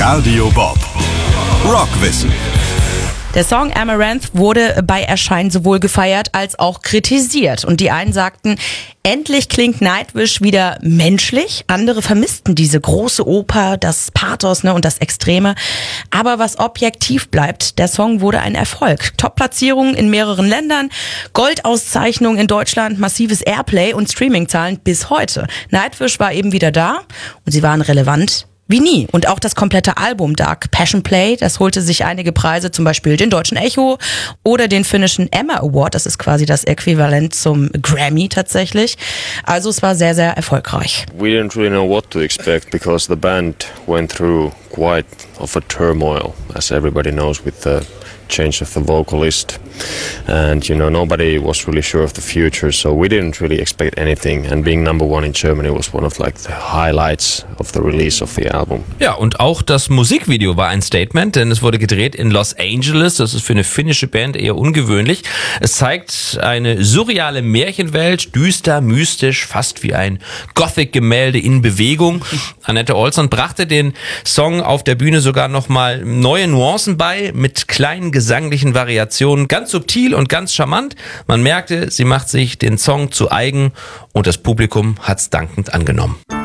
Radio Bob. Rockwissen. Der Song Amaranth wurde bei Erscheinen sowohl gefeiert als auch kritisiert. Und die einen sagten, endlich klingt Nightwish wieder menschlich. Andere vermissten diese große Oper, das Pathos und das Extreme. Aber was objektiv bleibt, der Song wurde ein Erfolg. Top-Platzierungen in mehreren Ländern, Goldauszeichnung in Deutschland, massives Airplay und Streamingzahlen bis heute. Nightwish war eben wieder da und sie waren relevant wie nie. Und auch das komplette Album Dark Passion Play, das holte sich einige Preise, zum Beispiel den Deutschen Echo oder den finnischen Emma Award. Das ist quasi das Äquivalent zum Grammy tatsächlich. Also es war sehr, sehr erfolgreich. We didn't really know what to expect because the band went through quite of a turmoil, as everybody knows, with the change of the vocalist. And, nobody was really sure of the future, so we didn't really expect anything. And being number one in Germany was one of the highlights of the release of the album. Ja, und auch das Musikvideo war ein Statement, denn es wurde gedreht in Los Angeles. Das ist für eine finnische Band eher ungewöhnlich. Es zeigt eine surreale Märchenwelt, düster, mystisch, fast wie ein Gothic-Gemälde in Bewegung. Anette Olsson brachte den Song auf der Bühne sogar nochmal neue Nuancen bei, mit kleinen gesanglichen Variationen, ganz subtil und ganz charmant. Man merkte, sie macht sich den Song zu eigen und das Publikum hat's dankend angenommen.